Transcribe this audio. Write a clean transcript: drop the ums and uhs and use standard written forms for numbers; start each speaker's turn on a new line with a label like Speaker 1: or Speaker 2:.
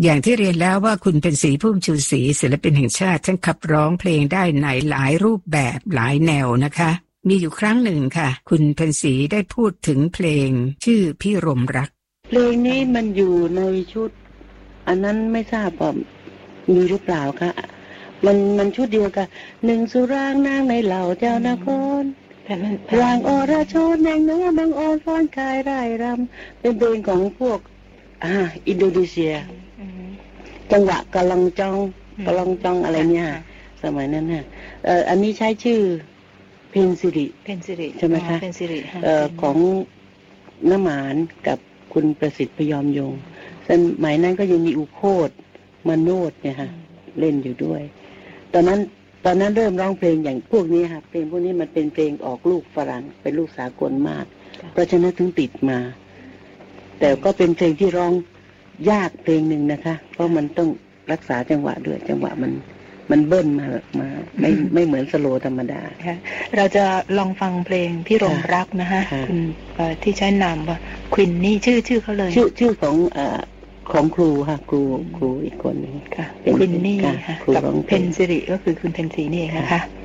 Speaker 1: อย่างที่เรียนแล้วว่าคุณเป็นศรีพุ่มชูศรีศิลปินแห่งชาติท่านขับร้องเพลงได้ในหลายรูปแบบหลายแนวนะคะมีอยู่ครั้งหนึ่งค่ะคุณเพ็ญศรีได้พูดถึงเพลงชื่อพี่รมรัก
Speaker 2: เพลงนี้มันอยู่ในชุดอันนั้นไม่ทราบว่ามีหรือเปล่าคะมันชุดเดียวกันหนึ่งสุรางนางในเหล่าเจ้านครรางอรชรแห่งเนื้อบางอ่อนฟ้อนกายไร่รำเป็นเพลงของพวกอินโดนีเซียจังหวะกะลังจองอะไรเนี่ยสมัยนั้นน่ะอันนี้ใช้ชื่อเพนสิริใช่ไหมคะของน้ำหมานกับคุณประสิทธิ์พยอมยงสมัยนั้นก็ยังมีอุโคตมโนดเนี่ยค่ะเล่นอยู่ด้วยตอนนั้นเริ่มร้องเพลงอย่างพวกนี้ค่ะเพลงพวกนี้มันเป็นเพลงออกลูกฝรั่งเป็นลูกสากลมากเพราะฉะนั้นถึงติดมาแต่ก็เป็นเพลงที่ร้องยากเพลงหนึ่งนะคะเพราะมันต้องรักษาจังหวะด้วยจังหวะมันเบิ้ลมาไม่เหมือนสโลธรรมดา
Speaker 3: เราจะลองฟังเพลงพี่รมรักนะฮะคุณที่ใช้นามว่าควินนี่ชื่อเขาเลย
Speaker 2: ชื่อของครูค่ะครูอีกคนนึง
Speaker 3: ค่ะควินนี่ค่ะกับเพนสิริก็คือคุณเพนศรีนี่เองนะคะ